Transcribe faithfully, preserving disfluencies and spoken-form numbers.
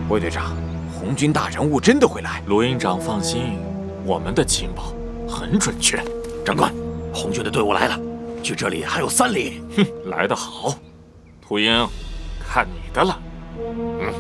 魏队长，红军大人物真的会来？ 卢营长放心，我们的情报很准确。 长官，红军的队伍来了，距这里还有三里。 哼，来得好，秃鹰，看你的了。